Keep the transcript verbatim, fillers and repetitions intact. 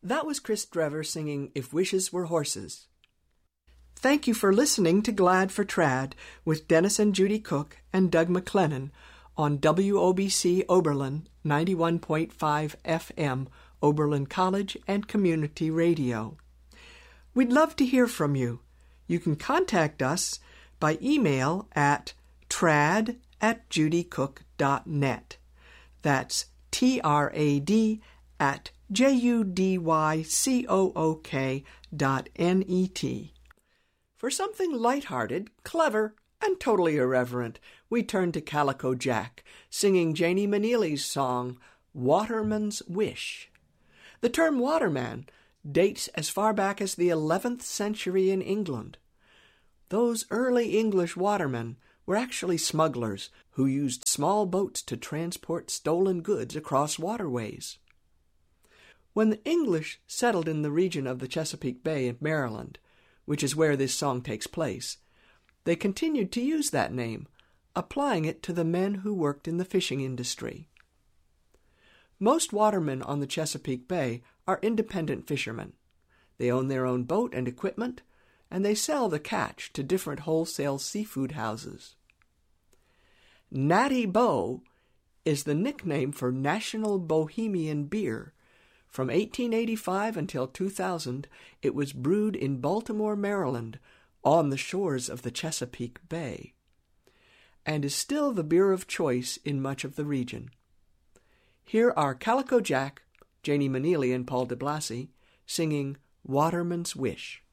That was Chris Drever singing If Wishes Were Horses. Thank you for listening to Glad for Trad with Dennis and Judy Cook and Doug McLennan on W O B C Oberlin ninety-one point five F M, Oberlin College and Community Radio. We'd love to hear from you. You can contact us by email at trad at judycook dot net. That's T R A D at J U D Y C O O K dot N E T. For something lighthearted, clever, and totally irreverent, we turn to Calico Jack, singing Janie Maneely's song, Waterman's Wish. The term waterman dates as far back as the eleventh century in England. Those early English watermen were actually smugglers who used small boats to transport stolen goods across waterways. When the English settled in the region of the Chesapeake Bay in Maryland, which is where this song takes place, they continued to use that name, applying it to the men who worked in the fishing industry. Most watermen on the Chesapeake Bay are independent fishermen. They own their own boat and equipment, and they sell the catch to different wholesale seafood houses. Natty Boh is the nickname for National Bohemian Beer. From eighteen eighty-five until two thousand, it was brewed in Baltimore, Maryland, on the shores of the Chesapeake Bay, and is still the beer of choice in much of the region. Here are Calico Jack, Janie Maneely and Paul de Blasi, singing Waterman's Wish.